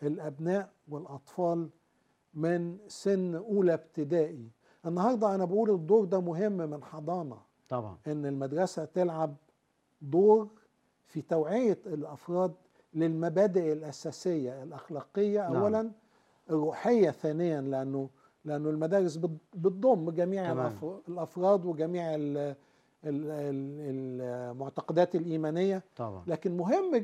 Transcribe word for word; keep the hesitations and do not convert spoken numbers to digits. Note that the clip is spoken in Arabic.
الأبناء والأطفال من سن أولى ابتدائي. النهاردة أنا بقول الدور ده مهم من حضانة، طبعا إن المدرسة تلعب دور في توعية الأفراد للمبادئ الأساسية الأخلاقية أولا، نعم الروحية ثانيا، لأنه لأنه المدارس بت- بتضم جميع تمام. الأف- الأفراد وجميع ال- ال- ال- المعتقدات الإيمانية، طبعا لكن مهم